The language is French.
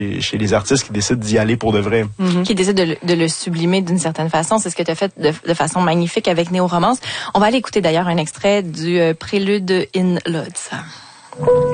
chez les artistes qui décident d'y aller pour de vrai. Qui décident de le sublimer d'une certaine façon. C'est ce que tu as fait de façon magnifique avec Néo Romance. On va aller écouter d'ailleurs un extrait du prélude in Lodz.